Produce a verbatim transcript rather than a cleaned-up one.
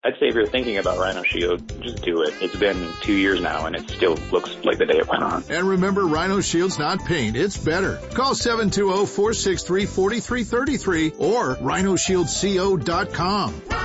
I'd say if you're thinking about Rhino Shield, just do it. It's been two years now, and it still looks like the day it went on. And remember, Rhino Shield's not paint, it's better. Call seven two zero, four six three, four three three three or rhino shield co dot com.